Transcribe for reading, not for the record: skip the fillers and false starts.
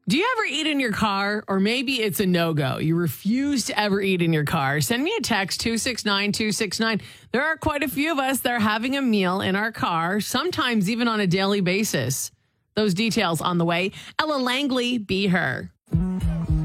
Do you ever eat in your car? Or maybe it's a no-go. You refuse to ever eat in your car. Send me a text, 269-269. There are quite a few of us that are having a meal in our car, sometimes even on a daily basis. Those details on the way. Ella Langley, Be Her.